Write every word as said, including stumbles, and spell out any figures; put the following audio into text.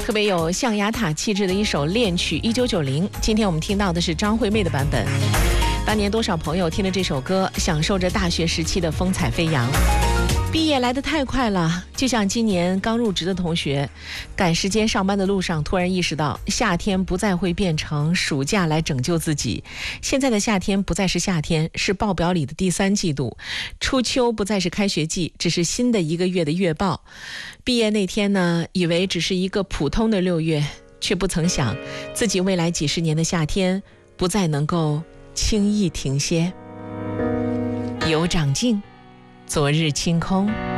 特别有象牙塔气质的一首恋曲一九九零。今天我们听到的是张惠妹的版本。当年多少朋友听了这首歌，享受着大学时期的风采飞扬。毕业来得太快了，就像今年刚入职的同学，赶时间上班的路上，突然意识到夏天不再会变成暑假来拯救自己。现在的夏天不再是夏天，是报表里的第三季度；初秋不再是开学季，只是新的一个月的月报。毕业那天呢，以为只是一个普通的六月，却不曾想自己未来几十年的夏天不再能够轻易停歇。有长进，昨日清空。